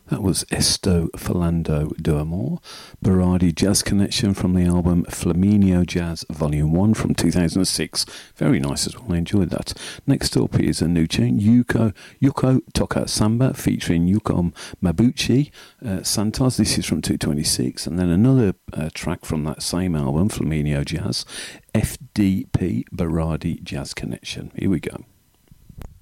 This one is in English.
That was Esto Philando do Amor, Berardi Jazz Connection from the album Flaminio Jazz Volume 1 from 2006. Very nice as well, I enjoyed that. Next up is a new tune, Yuko Toka Samba featuring Yuko Mabuchi Santos. This is from 226. And then another track from that same album, Flaminio Jazz, FDP Berardi Jazz Connection. Here we go.